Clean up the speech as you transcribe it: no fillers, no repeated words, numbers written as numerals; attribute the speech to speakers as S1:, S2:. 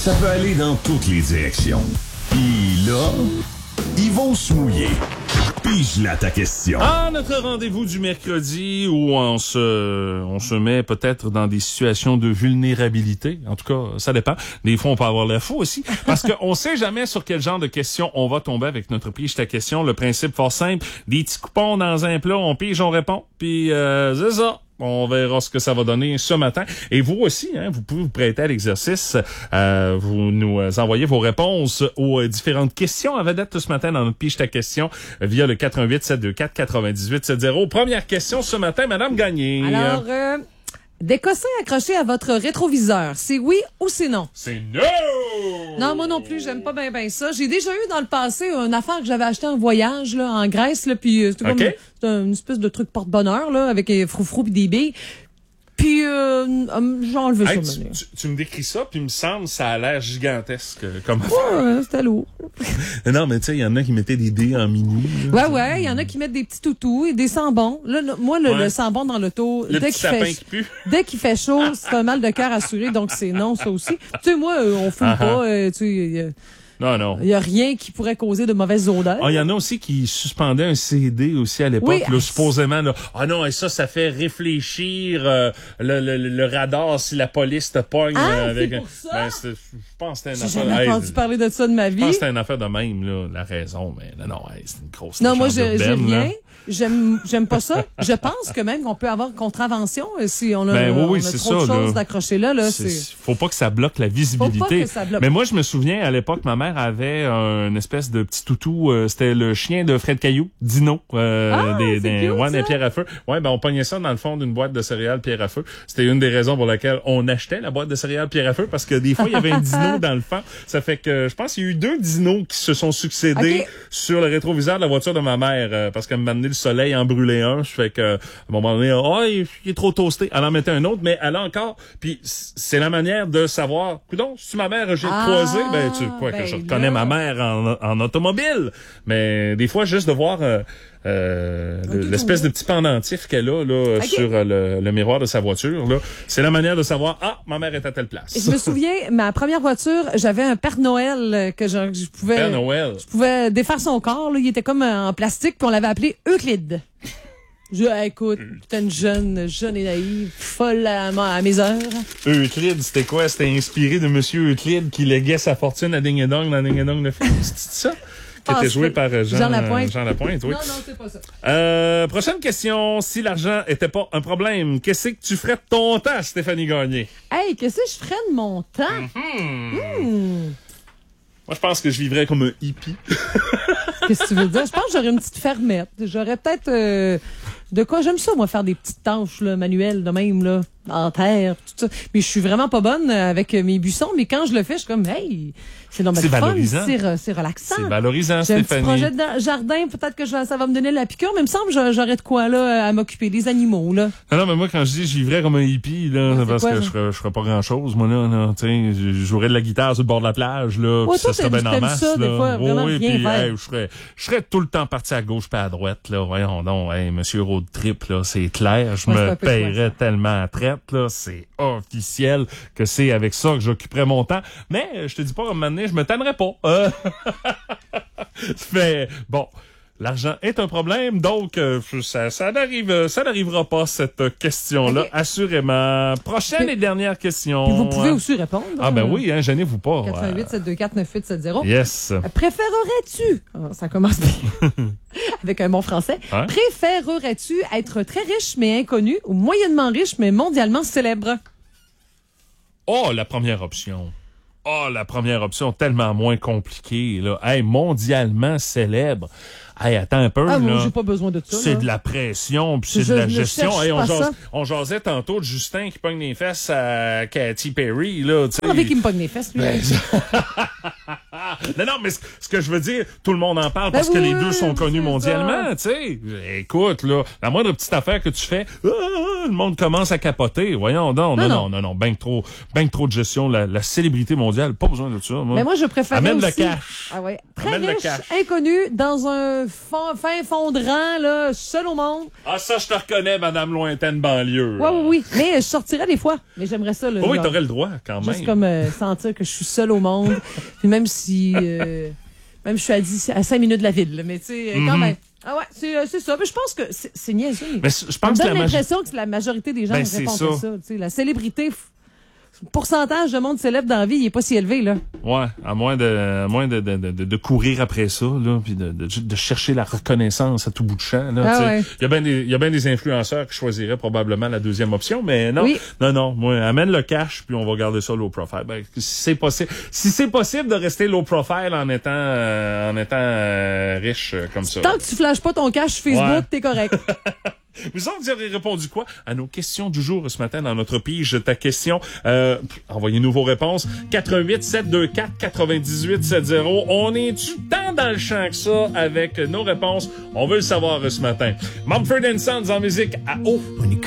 S1: Ça peut aller dans toutes les directions. Puis là, ils vont se mouiller. Pige-la ta question.
S2: Ah, notre rendez-vous du mercredi où on se met peut-être dans des situations de vulnérabilité. En tout cas, ça dépend. Des fois, on peut avoir l'air fou aussi. Parce qu'on sait jamais sur quel genre de questions on va tomber avec notre pige ta question. Le principe fort simple. Des petits coupons dans un plat, on pige, on répond. Puis, c'est ça. On verra ce que ça va donner ce matin. Et vous aussi, hein, vous pouvez vous prêter à l'exercice. Vous nous envoyez vos réponses aux différentes questions à vedette ce matin dans notre pige ta question via le 418-724-9870. Première question ce matin, Madame Gagné.
S3: Alors, des cossins accrochés à votre rétroviseur, c'est oui ou c'est non?
S2: C'est no!
S3: Non, moi non plus, j'aime pas bien ça. J'ai déjà eu dans le passé une affaire que j'avais acheté en voyage là, en Grèce, là, puis c'était comme c'était une espèce de truc porte-bonheur là, avec des froufrous pis des billes. Puis j'ai enlevé ça.
S2: Tu me décris ça, puis il me semble que ça a l'air gigantesque comme affaire.
S3: Ouais, c'était lourd.
S2: Non, mais tu sais, il y en a qui mettaient des dés en mini.
S3: Ouais, il y en a qui mettent des petits toutous et des sambons. Là, moi, le sambon dans l'auto, dès qu'il fait chaud, c'est un mal de cœur assuré, donc c'est non, ça aussi. Tu sais, moi, on fume pas, tu sais...
S2: Non.
S3: Il y a rien qui pourrait causer de mauvaises odeurs.
S2: Ah, il y en a aussi qui suspendaient un CD aussi à l'époque,
S3: oui,
S2: là, supposément. Là, ah non, et ça fait réfléchir le radar si la police te pogne.
S3: C'est pour ça?
S2: Ben, je pense que c'était une affaire...
S3: J'ai jamais entendu parler de ça de ma vie.
S2: Je pense que c'était une affaire de même, là, la raison. Mais non, c'est une grosse
S3: non, moi, j'ai
S2: urbaine,
S3: rien. J'aime pas ça. Je pense que même qu'on peut avoir contravention si on a, on a trop de choses d'accrocher là.
S2: Faut pas que ça bloque la visibilité.
S3: Faut pas que ça bloque.
S2: Mais moi, je me souviens, à l'époque, ma mère avait une espèce de petit toutou. C'était le chien de Fred Caillou, Dino.
S3: Des
S2: pierres à feu. Ouais, ben on pognait ça dans le fond d'une boîte de céréales pierre à feu. C'était une des raisons pour laquelle on achetait la boîte de céréales pierre à feu, parce que des fois, il y avait un dino dans le fond. Ça fait que je pense qu'il y a eu 2 dinos qui se sont succédés sur le rétroviseur de la voiture de ma mère, parce qu'elle m'a amené le soleil en brûlait un. Je fais que, à un moment donné, il est trop toasté. Elle en mettait un autre, mais elle a encore. Puis c'est la manière de savoir. Coudonc, si ma mère j'ai croisé, que je reconnais ma mère en automobile. Mais des fois, juste de voir l'espèce de petit pendentif qu'elle a là sur le miroir de sa voiture, là, c'est la manière de savoir ma mère est à telle place.
S3: Et je me souviens, ma première voiture, j'avais un Père Noël que je pouvais
S2: Père Noël.
S3: Je pouvais défaire son corps là, il était comme en plastique, puis on l'avait appelé Euclide. Écoute, j'étais une jeune et naïve, folle à mes heures.
S2: Euclide, c'était quoi? C'était inspiré de Monsieur Euclide qui léguait sa fortune à Ding et Dong dans Ding et Dong le film. C'était ça? Qui était joué par Jean Lapointe.
S3: Oui. Non, c'est pas ça.
S2: Prochaine question. Si l'argent était pas un problème, qu'est-ce que tu ferais de ton temps, Stéphanie Gagné?
S3: Hey, qu'est-ce que je ferais de mon temps?
S2: Moi, je pense que je vivrais comme un hippie.
S3: Qu'est-ce que tu veux dire? Je pense que j'aurais une petite fermette. J'aurais peut-être... de quoi? J'aime ça, moi, faire des petites tâches là, manuelles de même, là, en terre, tout ça. Mais je suis vraiment pas bonne avec mes buissons, mais quand je le fais, je suis comme, hey, c'est normal.
S2: C'est valorisant.
S3: C'est relaxant.
S2: C'est valorisant,
S3: J'ai
S2: Stéphanie.
S3: un petit projet de jardin, peut-être que ça va me donner la piqûre, mais il me semble que j'aurais de quoi, là, à m'occuper des animaux, là.
S2: Non, mais moi, quand je dis je vivrais comme un hippie, là, c'est parce que je ferais pas grand-chose, moi, là, tu sais, je jouerais de la guitare sur le bord de la plage, là,
S3: ouais,
S2: pis ça serait bien en masse,
S3: ça,
S2: là.
S3: Des fois, vraiment rien faire.
S2: Je serais tout le temps parti à gauche pas à droite, là. Voyons donc, monsieur Road Trip, là, c'est clair, je me paierais tellement à traite, là, c'est officiel que c'est avec ça que j'occuperais mon temps. Mais, je te dis pas, à un moment donné, je me tannerais pas. Mais, bon. L'argent est un problème, donc ça n'arrivera pas, cette question-là, assurément. Prochaine et dernière question.
S3: Puis vous pouvez aussi répondre.
S2: Ah ben oui, gênez-vous pas.
S3: 418-724-9870.
S2: Yes.
S3: Préférerais-tu, ça commence bien, avec un bon français,
S2: hein?
S3: Préférerais-tu être très riche mais inconnu ou moyennement riche mais mondialement célèbre?
S2: Oh, la première option. La première option, tellement moins compliquée, là. Hey, mondialement célèbre. Hey, attends un peu, là.
S3: Moi, j'ai pas besoin de ça.
S2: C'est de la pression, puis c'est de la gestion. Hey,
S3: on
S2: jasait tantôt de Justin qui pogne les fesses à Katy Perry, là, tu sais.
S3: J'ai envie qu'il me pogne les fesses, lui.
S2: non, mais ce que je veux dire, tout le monde en parle parce
S3: Ben
S2: que
S3: oui,
S2: les deux sont connus
S3: c'est
S2: mondialement, tu sais. Écoute, là, la moindre petite affaire que tu fais, le monde commence à capoter. Voyons donc. Non. Ben trop de gestion. La célébrité mondiale, pas besoin de ça.
S3: Mais moi, je préfère
S2: Amène
S3: aussi...
S2: le cash.
S3: Ah ouais. Très
S2: Amène le
S3: riche,
S2: cash.
S3: inconnu, dans un fin fond de rang, là, seul au monde.
S2: Ah, ça, je te reconnais, madame lointaine banlieue.
S3: Oui. Mais je sortirais des fois. Mais j'aimerais ça, là.
S2: Oui,
S3: genre,
S2: t'aurais le droit, quand même.
S3: juste comme sentir que je suis seule au monde. Puis même si... même je suis à 5 minutes de la ville, là, mais tu sais, quand même. Ah ouais, c'est ça. Mais je pense que c'est niaiseux.
S2: Mais je
S3: Ça me
S2: pense que
S3: donne l'impression que la majorité des gens
S2: Ben,
S3: répondent
S2: c'est
S3: à
S2: ça.
S3: ça. Tu sais, la célébrité, le pourcentage de monde célèbre dans la vie, il est pas si élevé, là.
S2: Ouais, à moins de courir après ça, là, puis de chercher la reconnaissance à tout bout de champ, là.
S3: Ah
S2: tu sais.
S3: ouais.
S2: Il y a bien des influenceurs qui choisiraient probablement la deuxième option, mais non.
S3: Oui.
S2: Non, moi, amène le cash, puis on va garder ça low profile. Ben, si c'est possible de rester low profile en étant riche comme ça.
S3: Tant que tu flashes pas ton cash sur Facebook,
S2: Ouais.
S3: t'es correct.
S2: Vous autres, vous avez répondu quoi à nos questions du jour ce matin dans notre pige? Ta question, envoyez-nous vos réponses. 88 724 98 70. On est-tu tant dans le champ que ça avec nos réponses? On veut le savoir ce matin. Mumford & Sons en musique à eau.